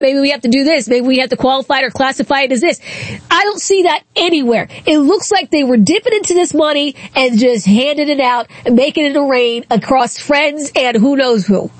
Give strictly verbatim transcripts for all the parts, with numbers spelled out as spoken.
maybe we have to do this. Maybe we have to qualify it or classify it as this. I don't see that anywhere. It looks like they were dipping into this money and just handing it out and making it rain across friends and who knows who.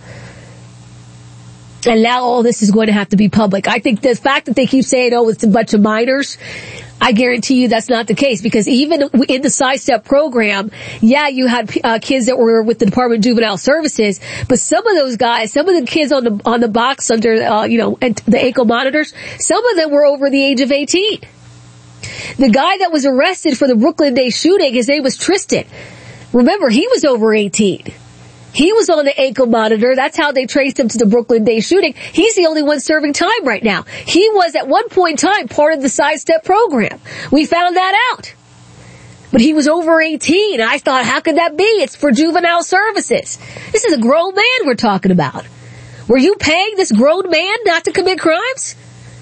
And now all this is going to have to be public. I think the fact that they keep saying, oh, it's a bunch of minors, I guarantee you that's not the case, because even in the sidestep program, yeah, you had uh, kids that were with the Department of Juvenile Services, but some of those guys, some of the kids on the on the box under, uh, you know, the ankle monitors, some of them were over the age of eighteen. The guy that was arrested for the Brooklyn Day shooting, his name was Tristan. Remember, he was over eighteen. He was on the ankle monitor. That's how they traced him to the Brooklyn Day shooting. He's the only one serving time right now. He was at one point in time part of the sidestep program. We found that out. But he was over eighteen. I thought, how could that be? It's for juvenile services. This is a grown man we're talking about. Were you paying this grown man not to commit crimes?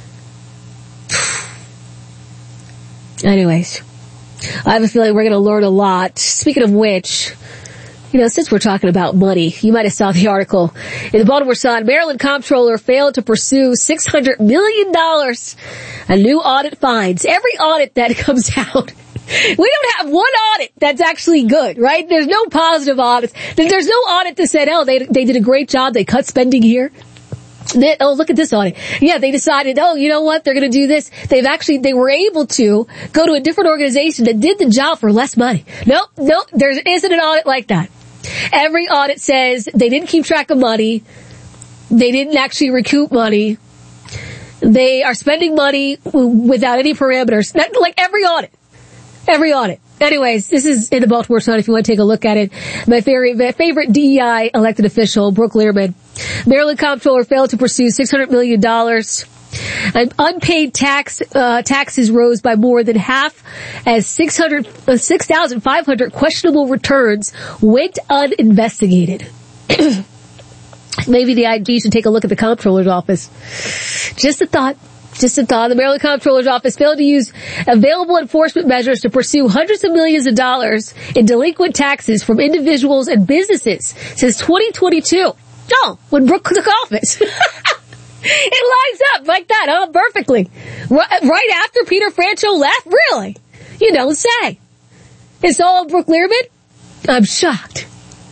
Anyways, I have a feeling we're going to learn a lot. Speaking of which, you know, since we're talking about money, you might have saw the article in the Baltimore Sun. Maryland comptroller failed to pursue six hundred million dollars. A new audit finds. Every audit that comes out, we don't have one audit that's actually good, right? There's no positive audits. There's no audit that said, oh, they they did a great job. They cut spending here. They, oh, look at this audit. Yeah, they decided, oh, you know what? They're going to do this. They've actually, they were able to go to a different organization that did the job for less money. Nope, nope, there isn't an audit like that. Every audit says they didn't keep track of money. They didn't actually recoup money. They are spending money without any parameters. Like every audit. Every audit. Anyways, this is in the Baltimore Sun if you want to take a look at it. My favorite, my favorite D E I elected official, Brooke Learman. Maryland comptroller failed to pursue six hundred million dollars. And unpaid tax, uh, taxes rose by more than half as six hundred, uh, six thousand five hundred questionable returns went uninvestigated. Maybe the I G should take a look at the comptroller's office. Just a thought. Just a thought. The Maryland comptroller's office failed to use available enforcement measures to pursue hundreds of millions of dollars in delinquent taxes from individuals and businesses since twenty twenty-two. Oh, when Brooke took office. It lines up like that, huh? Perfectly. Right, right after Peter Franchot left? Really? You don't say. It's all Brooke Learman? I'm shocked.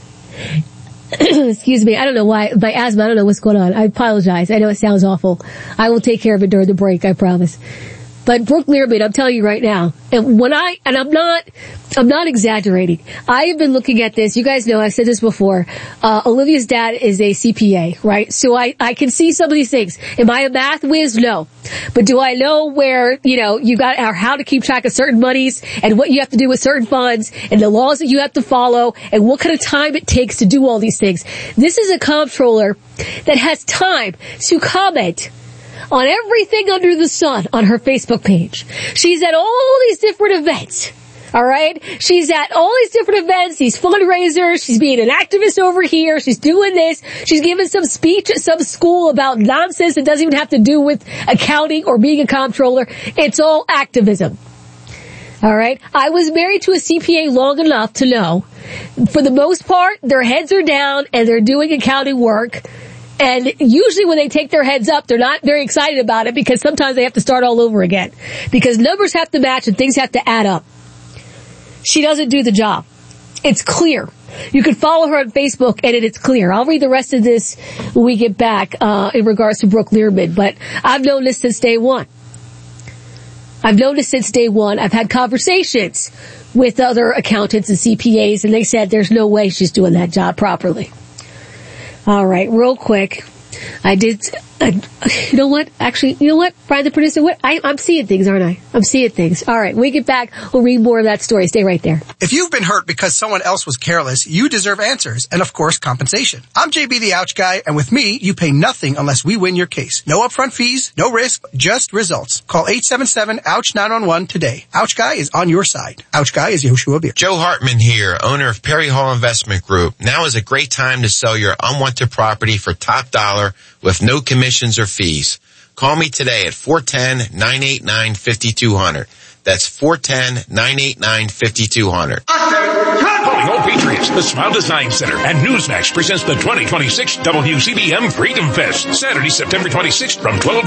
Excuse me. I don't know why. My asthma, I don't know what's going on. I apologize. I know it sounds awful. I will take care of it during the break, I promise. But Brooke Learman, I'm telling you right now, and when I, and I'm not, I'm not exaggerating. I have been looking at this. You guys know, I've said this before. Uh, Olivia's dad is a C P A, right? So I, I can see some of these things. Am I a math whiz? No. But do I know where, you know, you got, or how to keep track of certain monies and what you have to do with certain funds and the laws that you have to follow and what kind of time it takes to do all these things? This is a comptroller that has time to comment on everything under the sun on her Facebook page. She's at all these different events. All right? She's at all these different events, these fundraisers. She's being an activist over here. She's doing this. She's giving some speech at some school about nonsense that doesn't even have to do with accounting or being a comptroller. It's all activism. All right? I was married to a C P A long enough to know, for the most part, their heads are down and they're doing accounting work. And usually when they take their heads up, they're not very excited about it because sometimes they have to start all over again. Because numbers have to match and things have to add up. She doesn't do the job. It's clear. You can follow her on Facebook and it's clear. I'll read the rest of this when we get back uh in regards to Brooke Learman. But I've known this since day one. I've known this since day one. I've had conversations with other accountants and C P As and they said there's no way she's doing that job properly. All right, real quick. I did, uh, you know what? Actually, you know what? Brian, the producer, what? I, I'm seeing things, aren't I? I'm seeing things. All right, when we get back, we'll read more of that story. Stay right there. If you've been hurt because someone else was careless, you deserve answers and, of course, compensation. I'm J B the Ouch Guy, and with me, you pay nothing unless we win your case. No upfront fees, no risk, just results. Call eight seven seven, ouch nine one one today. Ouch Guy is on your side. Ouch Guy is Yoshua Beer. Joe Hartman here, owner of Perry Hall Investment Group. Now is a great time to sell your unwanted property for top dollar with no commissions or fees. Call me today at four one zero, nine eight nine, five two zero zero. That's four one zero, nine eight nine, five two zero zero. Calling all Patriots, the Smile Design Center and Newsmax presents the twenty twenty-six W C B M Freedom Fest, Saturday, September twenty-sixth from twelve